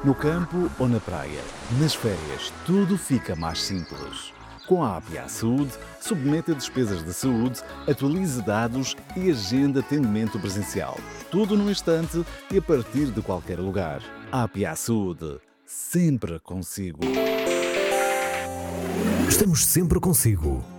No campo ou na praia, nas férias, tudo fica mais simples. Com a APA Saúde, submeta despesas de saúde, atualize dados e agenda atendimento presencial. Tudo num instante e a partir de qualquer lugar. APA Saúde, sempre consigo. Estamos sempre consigo.